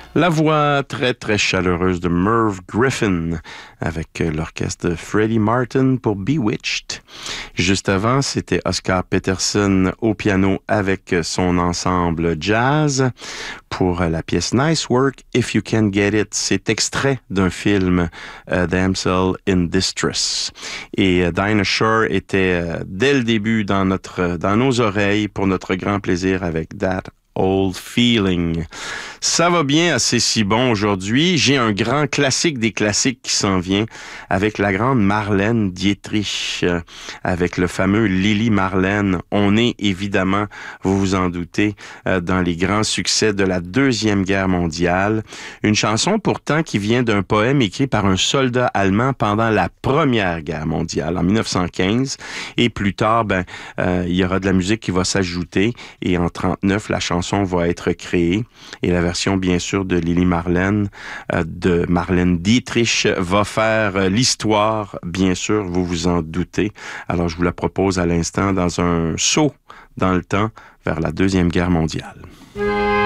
La voix très, très chaleureuse de Merv Griffin avec l'orchestre de Freddie Martin pour Bewitched. Juste avant, c'était Oscar Peterson au piano avec son ensemble jazz pour la pièce Nice Work If You Can Get It. C'est extrait d'un film Damsel in Distress. Et Dinah Shore était dès le début dans nos oreilles pour notre grand plaisir avec That Old Feeling. Ça va bien assez si bon aujourd'hui. J'ai un grand classique des classiques qui s'en vient avec la grande Marlène Dietrich, avec le fameux Lili Marlène. On est évidemment, vous vous en doutez, dans les grands succès de la Deuxième Guerre mondiale. Une chanson pourtant qui vient d'un poème écrit par un soldat allemand pendant la Première Guerre mondiale, en 1915. Et plus tard, il y aura de la musique qui va s'ajouter. Et en 1939, la chanson va être créée. Et la version, bien sûr, de Lili Marlène, de Marlène Dietrich, va faire l'histoire, bien sûr, vous vous en doutez. Alors, je vous la propose à l'instant dans un saut dans le temps vers la Deuxième Guerre mondiale.